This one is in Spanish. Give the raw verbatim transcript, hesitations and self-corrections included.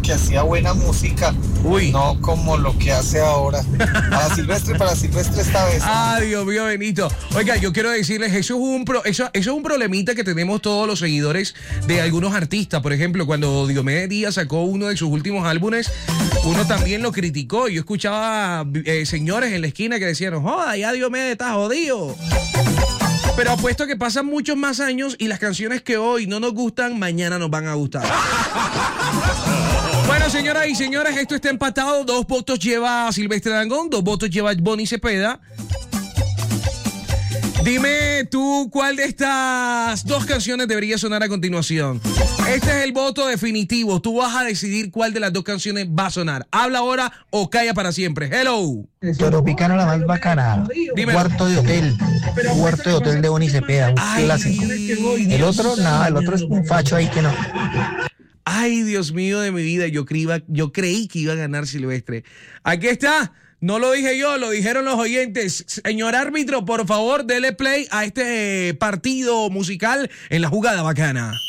que hacía buena música, Uy. no como lo que hace ahora. Para Silvestre, para Silvestre esta vez. Ah, Dios mío, Benito. Oiga, yo quiero decirles, eso es un pro, eso, eso es un problemita que tenemos todos los seguidores de algunos artistas. Por ejemplo, cuando Diomedes Díaz sacó uno de sus últimos álbumes, uno también lo criticó. Yo escuchaba eh, señores en la esquina que decían, joda, ya Diomedes está jodido. Pero apuesto que pasan muchos más años y las canciones que hoy no nos gustan, mañana nos van a gustar. Bueno, señoras y señores, esto está empatado. Dos votos lleva Silvestre Dangond, dos votos lleva Bonnie Cepeda. Dime tú cuál de estas dos canciones debería sonar a continuación. Este es el voto definitivo. Tú vas a decidir cuál de las dos canciones va a sonar. Habla ahora o calla para siempre. Hello. Tropicana, la más bacana. Dímelo. Cuarto de hotel. Cuarto de hotel de Bonnie Cepeda. Un Ay, clásico. Dios El otro, nada, el otro es un facho ahí que no. Ay, Dios mío de mi vida, yo, creí, yo creí que iba a ganar Silvestre. Aquí está, no lo dije yo, lo dijeron los oyentes. Señor árbitro, por favor, dele play a este partido musical en la jugada bacana.